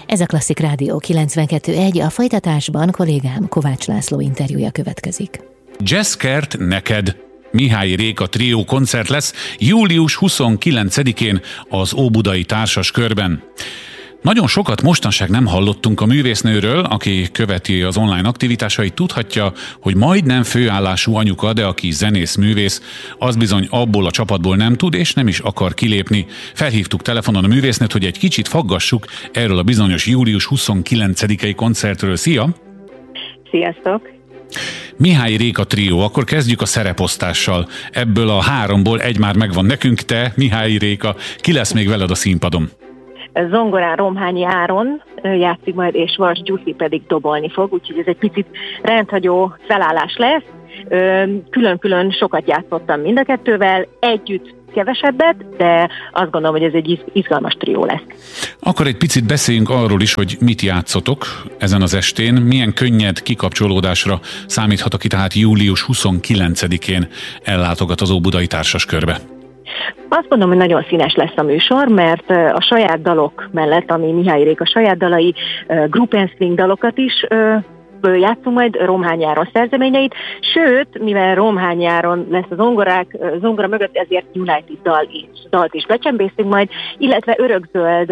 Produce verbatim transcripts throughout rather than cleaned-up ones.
Ez a Klasszik Rádió kilencvenkettő egy, a folytatásban kollégám Kovács László interjúja következik. Jazzkert neked! Mihályi Réka trió koncert lesz július huszonkilencedikén az Óbudai Társaskörben. Nagyon sokat mostanság nem hallottunk a művésznőről, aki követi az online aktivitásait, tudhatja, hogy majdnem főállású anyuka, de aki zenész-művész, az bizony abból a csapatból nem tud és nem is akar kilépni. Felhívtuk telefonon a művésznőt, hogy egy kicsit faggassuk erről a bizonyos július huszonkilencedikei koncertről. Szia! Sziasztok! Mihályi Réka trió, akkor kezdjük a szereposztással. Ebből a háromból egy már megvan nekünk, te, Mihályi Réka. Ki lesz még veled a színpadon? Zongorán Romhányi Áron játszik majd, és Vas Gyuszi pedig dobolni fog, úgyhogy ez egy picit rendhagyó felállás lesz. Külön-külön sokat játszottam mind a kettővel, együtt kevesebbet, de azt gondolom, hogy ez egy izgalmas trió lesz. Akkor egy picit beszéljünk arról is, hogy mit játszotok ezen az estén, milyen könnyed kikapcsolódásra számíthat, aki tehát július huszonkilencedikén ellátogat az Óbudai Társaskörbe. Azt mondom, hogy nagyon színes lesz a műsor, mert a saját dalok mellett, ami Mihályi Réka saját dalai, group and swing dalokat is játszunk majd, Romhányi Áron szerzeményeit, sőt, mivel Romhányi Áron lesz a zongorák, zongora mögött, ezért United dal is, dalt is becsempészünk majd, illetve örökzöld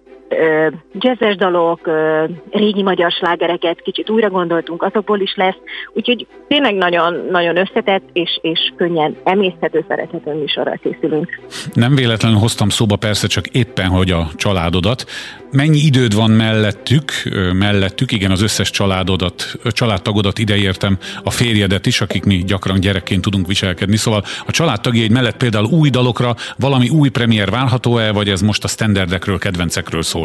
jazzes dalok, régi magyar slágereket kicsit újra gondoltunk, azokból is lesz, úgyhogy tényleg nagyon, nagyon összetett és, és könnyen emészthető, szerethető műsorral készülünk. Nem véletlenül hoztam szóba persze csak éppen, hogy a családodat. Mennyi időd van mellettük, mellettük, igen, az összes családodat, családtagodat ideértem, a férjedet is, akik mi gyakran gyerekként tudunk viselkedni, szóval a családtagjaid mellett például új dalokra valami új premier várható-e, vagy ez most a standardekről, kedvencekről szól?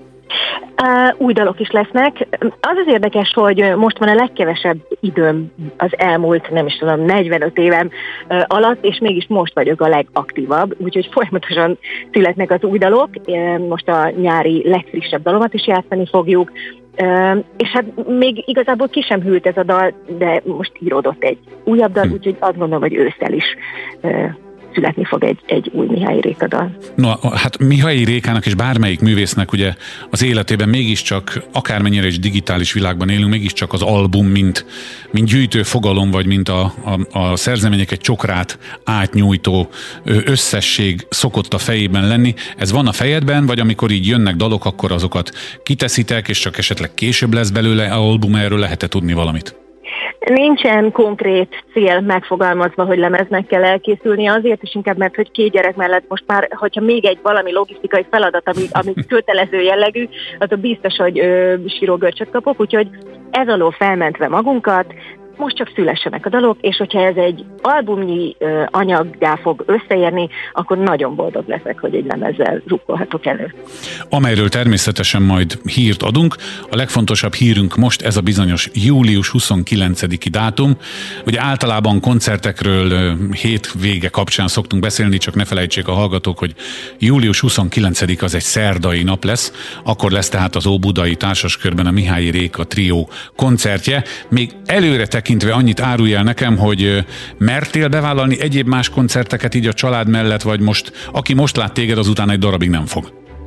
Uh, új dalok is lesznek. Az az érdekes, hogy most van a legkevesebb időm az elmúlt, nem is tudom, negyvenöt évem uh, alatt, és mégis most vagyok a legaktívabb, úgyhogy folyamatosan születnek az új dalok. Uh, most a nyári legfrissebb dalomat is játszani fogjuk, uh, és hát még igazából ki sem hűlt ez a dal, de most íródott egy újabb dal, hm. úgyhogy azt gondolom, hogy ősszel is uh, születni fog egy, egy új Mihályi Réka dal. No, hát Mihályi Rékának és bármelyik művésznek ugye az életében mégiscsak, akármennyire is digitális világban élünk, mégiscsak az album, mint, mint gyűjtő fogalom, vagy mint a, a, a szerzemények egy csokrát átnyújtó összesség szokott a fejében lenni. Ez van a fejedben, vagy amikor így jönnek dalok, akkor azokat kiteszitek, és csak esetleg később lesz belőle album, erről lehet-e tudni valamit? Nincsen konkrét cél megfogalmazva, hogy lemeznek kell elkészülni, azért is inkább, mert hogy két gyerek mellett most már, hogyha még egy valami logisztikai feladat, ami, ami kötelező jellegű, azon biztos, hogy ö, sírógörcsöt kapok, úgyhogy ez alól felmentve magunkat, most csak szülessenek a dalok, és hogyha ez egy albumnyi ö, anyaggá fog összeérni, akkor nagyon boldog leszek, hogy egy lemezzel rukkolhatok elő. Amelyről természetesen majd hírt adunk. A legfontosabb hírünk most ez a bizonyos július huszonkilencediki dátum. Ugye általában koncertekről hétvége kapcsán szoktunk beszélni, csak ne felejtsék a hallgatók, hogy július huszonkilencedike az egy szerdai nap lesz, akkor lesz tehát az Óbudai Társaskörben a Mihályi Réka trió koncertje. Még előre tekintve annyit árulj el nekem, hogy mertél bevállalni egyéb más koncerteket így a család mellett, vagy most, aki most lát téged, azután egy darabig nem fog?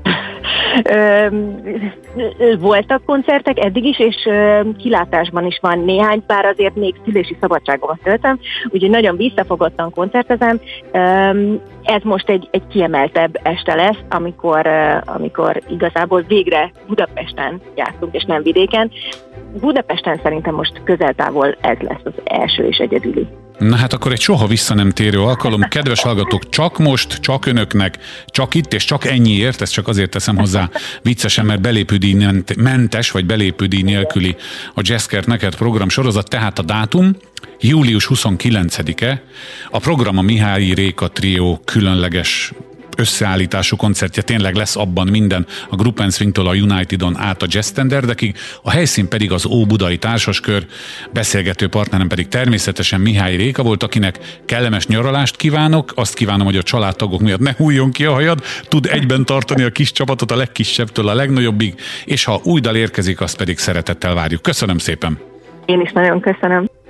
Voltak koncertek eddig is, és kilátásban is van néhány pár, azért még szülési szabadságomat töltöm, úgyhogy nagyon visszafogottan koncertezem. Ez most egy, egy kiemeltebb este lesz, amikor, amikor igazából végre Budapesten játszunk, és nem vidéken. Budapesten szerintem most közel-távol ez lesz az első és egyedüli. Na hát akkor egy soha vissza nem térő alkalom. Kedves hallgatók, csak most, csak önöknek, csak itt és csak ennyiért, ezt csak azért teszem hozzá viccesen, mert belépődíj mentes, vagy belépődíj nélküli a Jazzkert neked program sorozat, tehát a dátum július huszonkilencedike, a program a Mihályi Réka trió különleges összeállítású koncertje, tényleg lesz abban minden, a Group and Swing-től a Unitedon át a jazz standardekig, a helyszín pedig az Óbudai Társaskör, beszélgető partnerem pedig természetesen Mihályi Réka volt, akinek kellemes nyaralást kívánok, azt kívánom, hogy a családtagok miatt ne hújjon ki a hajad, tud egyben tartani a kis csapatot a legkisebbtől a legnagyobbig, és ha új dal érkezik, azt pedig szeretettel várjuk. Köszönöm szépen! Én is nagyon köszönöm!